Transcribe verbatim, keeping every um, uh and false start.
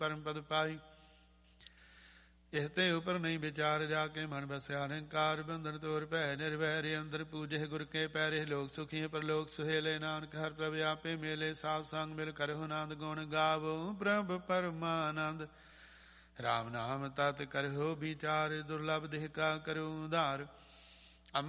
ਪਰਮ ਪਦ ਪਾਈ। ਇਸ ਤੇ ਉਪਰ ਨਹੀਂ ਵਿਚਾਰ ਜਾ ਕੇ ਮਨ ਬਸਿਆ ਨਿਰੰਕਾਰ ਬੰਧਨ ਤੋਰ ਭੈ ਨਿਰਵੈਰ ਅੰਦਰ ਪੂਜੇ ਗੁਰ ਕੇ ਪੈਰੇ ਲੋਕ ਸੁਖੀ ਪਰਲੋਕ ਸੁਹੇਲੇ ਨਾਨਕ ਹਰਿ ਪ੍ਰਭ ਆਪੇ ਮੇਲੇ ਸਾਧ ਸੰਗ ਮਿਲ ਕਰਹੁ ਆਨੰਦ ਗੁਣ ਗਾਵੋ ਪ੍ਰਭ ਪਰਮਾਨੰਦ। ਰਾਮ ਨਾਮ ਤਤ ਕਰਹੁ ਵਿਚਾਰ ਦੁਰਲਭ ਦੇਹ ਕਾ ਕਰੁ ਉਧਾਰ।